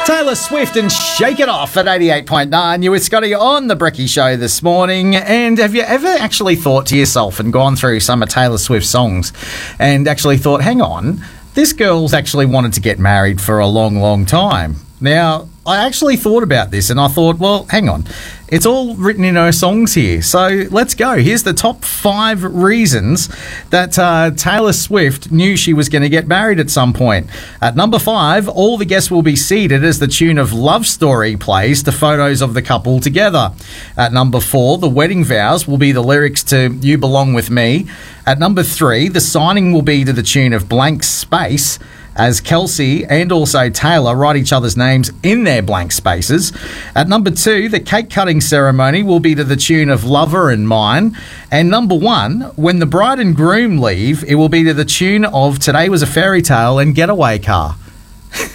Taylor Swift and Shake It Off at 88.9. You with Scotty on The Brekkie Show this morning. And have you ever actually thought to yourself and gone through some of Taylor Swift's songs and actually thought, hang on, this girl's actually wanted to get married for a long, long time? Now, I actually thought about this and I thought, well, hang on. It's all written in her songs here. So let's go. Here's the top 5 reasons that Taylor Swift knew she was going to get married at some point. At number 5, all the guests will be seated as the tune of Love Story plays to photos of the couple together. At number 4, the wedding vows will be the lyrics to You Belong With Me. At number 3, the signing will be to the tune of Blank Space, as Kelsey and also Taylor write each other's names in their blank spaces. At number 2, the cake cutting ceremony will be to the tune of Lover and Mine. And number 1, when the bride and groom leave, it will be to the tune of Today Was a Fairy Tale and Getaway Car.